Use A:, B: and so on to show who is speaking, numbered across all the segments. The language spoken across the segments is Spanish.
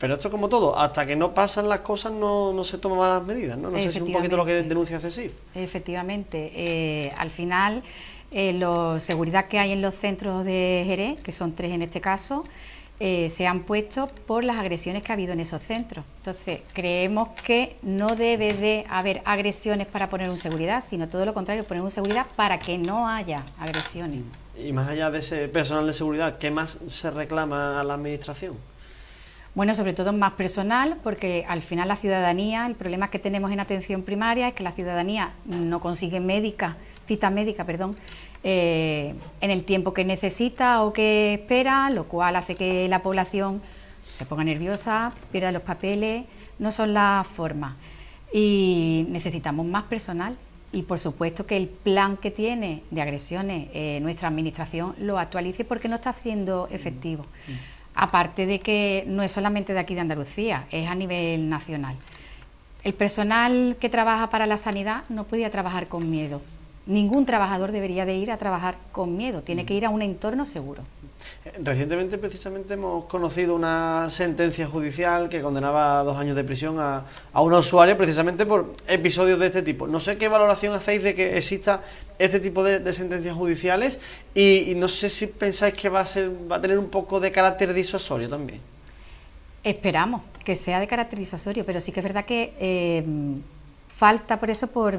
A: Pero esto como todo, hasta que no pasan las cosas no se toman las medidas, ¿no? No sé si es un poquito lo que denuncia CESIF.
B: Efectivamente, al final la seguridad que hay en los centros de Jerez, que son 3 en este caso, se han puesto por las agresiones que ha habido en esos centros. Entonces, creemos que no debe de haber agresiones para poner un seguridad, sino todo lo contrario, poner un seguridad para que no haya agresiones.
A: Y más allá de ese personal de seguridad, ¿qué más se reclama a la Administración?
B: Bueno, sobre todo más personal, porque al final la ciudadanía, el problema que tenemos en atención primaria es que la ciudadanía no consigue cita médica, en el tiempo que necesita o que espera, lo cual hace que la población se ponga nerviosa, pierda los papeles, no son las formas. Y necesitamos más personal y, por supuesto, que el plan que tiene de agresiones nuestra Administración lo actualice porque no está siendo efectivo. Aparte de que no es solamente de aquí de Andalucía, es a nivel nacional. El personal que trabaja para la sanidad no podía trabajar con miedo. Ningún trabajador debería de ir a trabajar con miedo, tiene que ir a un entorno seguro.
A: Recientemente, precisamente, hemos conocido una sentencia judicial que condenaba a 2 años de prisión a una usuaria precisamente por episodios de este tipo. No sé qué valoración hacéis de que exista este tipo de sentencias judiciales y no sé si pensáis que va a tener un poco de carácter disuasorio también.
B: Esperamos que sea de carácter disuasorio, pero sí que es verdad que falta por eso por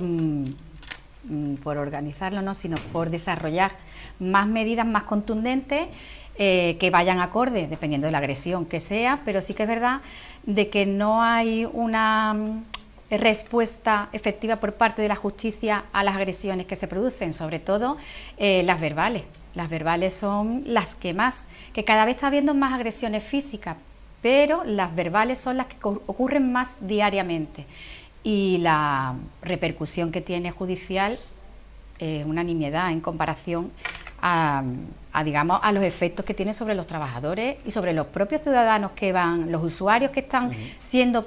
B: organizarlo, no, sino por desarrollar más medidas más contundentes que vayan acordes, dependiendo de la agresión que sea, pero sí que es verdad de que no hay una respuesta efectiva por parte de la justicia a las agresiones que se producen, sobre todo las verbales. Las verbales son las que cada vez está habiendo más agresiones físicas, pero las verbales son las que ocurren más diariamente. Y la repercusión que tiene judicial es una nimiedad en comparación a los efectos que tiene sobre los trabajadores y sobre los propios ciudadanos que van, los usuarios que están siendo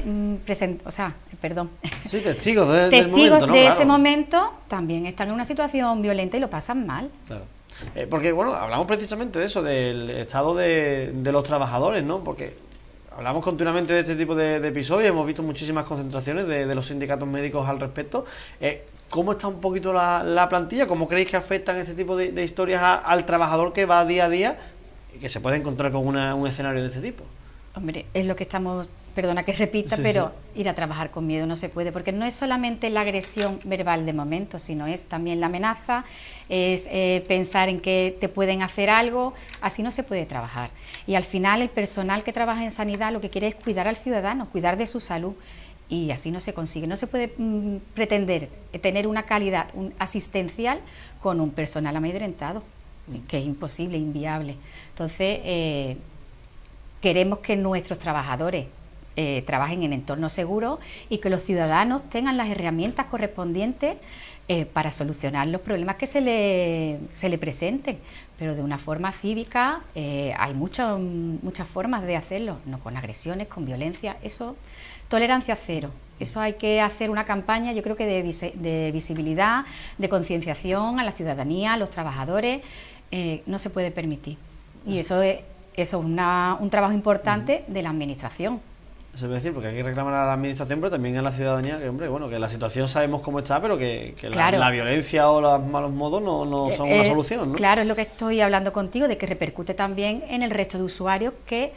A: Sí, testigos del
B: testigos
A: momento, ¿no?
B: de
A: Claro.
B: Ese momento, también están en una situación violenta y lo pasan mal.
A: Claro. Porque, bueno, hablamos precisamente de eso, del estado de los trabajadores, ¿no? Porque hablamos continuamente de este tipo de episodios, hemos visto muchísimas concentraciones de los sindicatos médicos al respecto. ¿Cómo está un poquito la plantilla? ¿Cómo creéis que afectan este tipo de historias al trabajador que va día a día y que se puede encontrar con un escenario de este tipo?
B: Hombre, es lo que estamos, perdona que repita, pero ir a trabajar con miedo no se puede, porque no es solamente la agresión verbal de momento, sino es también la amenaza, es pensar en que te pueden hacer algo, así no se puede trabajar. Y al final el personal que trabaja en sanidad lo que quiere es cuidar al ciudadano, cuidar de su salud, y así no se consigue. No se puede pretender tener una calidad asistencial con un personal amedrentado, que es imposible, inviable. Entonces, queremos que nuestros trabajadores trabajen en entornos seguros y que los ciudadanos tengan las herramientas correspondientes para solucionar los problemas que se le presenten, pero de una forma cívica. Hay muchas formas de hacerlo, no con agresiones, con violencia, eso, tolerancia cero. Eso hay que hacer una campaña, yo creo que de visibilidad, de concienciación a la ciudadanía, a los trabajadores, no se puede permitir. Y eso es un trabajo importante de la Administración.
A: Eso es decir, porque hay que reclamar a la Administración, pero también a la ciudadanía, que, hombre, bueno, que la situación sabemos cómo está, pero que
B: claro,
A: la violencia o los malos modos no son una solución, ¿no?
B: Claro, es lo que estoy hablando contigo, de que repercute también en el resto de usuarios que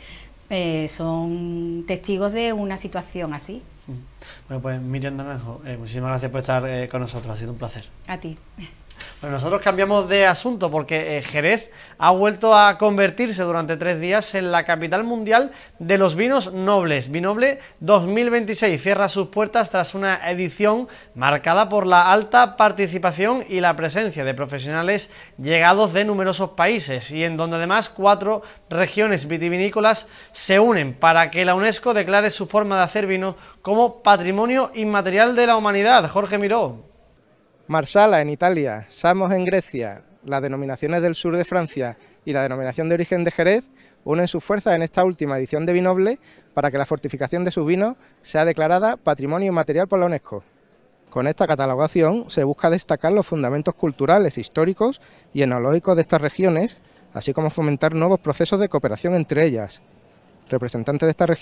B: son testigos de una situación así.
A: Bueno, pues Miriam Naranjo, muchísimas gracias por estar con nosotros, ha sido un placer.
B: A ti.
A: Bueno, nosotros cambiamos de asunto porque Jerez ha vuelto a convertirse durante 3 días en la capital mundial de los vinos nobles. Vinoble 2026 cierra sus puertas tras una edición marcada por la alta participación y la presencia de profesionales llegados de numerosos países y en donde además 4 regiones vitivinícolas se unen para que la UNESCO declare su forma de hacer vino como Patrimonio Inmaterial de la Humanidad. Jorge Miró.
C: Marsala en Italia, Samos en Grecia, las denominaciones del sur de Francia y la denominación de origen de Jerez unen sus fuerzas en esta última edición de Vinoble para que la fortificación de sus vinos sea declarada Patrimonio Inmaterial por la UNESCO. Con esta catalogación se busca destacar los fundamentos culturales, históricos y enológicos de estas regiones, así como fomentar nuevos procesos de cooperación entre ellas. Representantes de esta región